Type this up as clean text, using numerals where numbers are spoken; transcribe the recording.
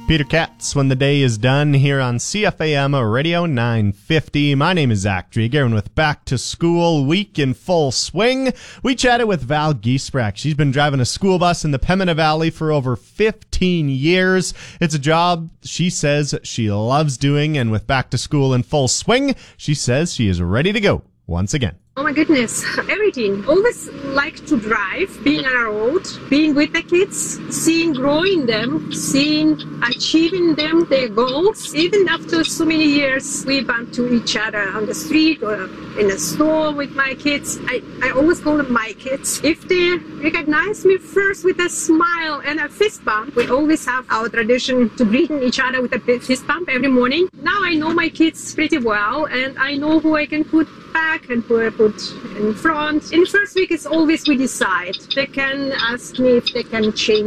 Peter Katz, When the Day is Done, here on CFAM Radio 950. My name is Zach Drieger, and with Back to School Week in full swing, we chatted with Val Giesbrecht. She's been driving a school bus in the Pembina Valley for over 15 years. It's a job she says she loves doing, and with Back to School in full swing, she says she is ready to go once again. Oh my goodness, everything. Always like to drive, being on a road, being with the kids, seeing growing them, seeing achieving them, their goals. Even after so many years, we bump to each other on the street or in a store with my kids. I always call them my kids. If they recognize me first with a smile and a fist bump, we always have our tradition to greet each other with a fist bump every morning. Now I know my kids pretty well, and I know who I can put back and who I put in front. In the first week, it's always we decide. They can ask me if they can change